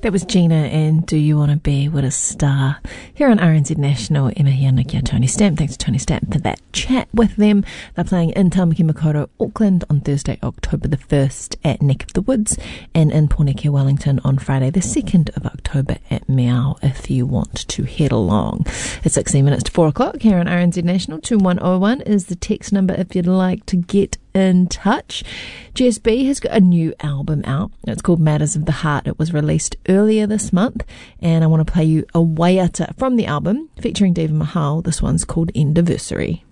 That was Gina and Do You Want to Be With a Star here on RNZ National. Emma here, Nikia, Tony Stamp. Thanks to Tony Stamp for that chat with them. They're playing in Tamaki Makaurau, Auckland on Thursday, October the 1st at Neck of the Woods, and in Pōneke, Wellington on Friday the 2nd of October at Meow if you want to head along. It's 16 minutes to 4 o'clock here on RNZ National. 2101 is the text number if you'd like to get in touch. GSB has got a new album out. It's called Matters of the Heart. It was released earlier this month, and I want to play you a waiata from the album featuring Diva Mahal. This one's called Endiversary.